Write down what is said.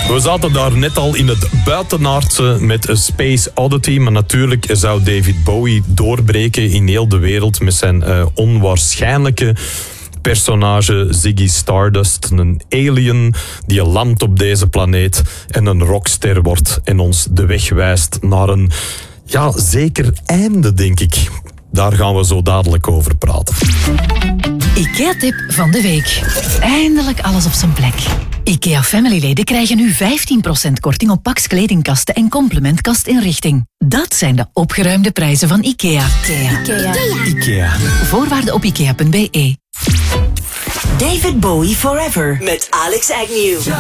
We zaten daar net al in het buitenaardse met Space Oddity, maar natuurlijk zou David Bowie doorbreken in heel de wereld met zijn onwaarschijnlijke personage Ziggy Stardust, een alien die landt op deze planeet en een rockster wordt en ons de weg wijst naar een zeker einde, denk ik. Daar gaan we zo dadelijk over praten. IKEA-tip van de week. Eindelijk alles op zijn plek. IKEA Family-leden krijgen nu 15% korting op Pax kledingkasten en complementkastinrichting. Dat zijn de opgeruimde prijzen van IKEA. IKEA. Voorwaarden op ikea.be. David Bowie Forever met Alex Agnew.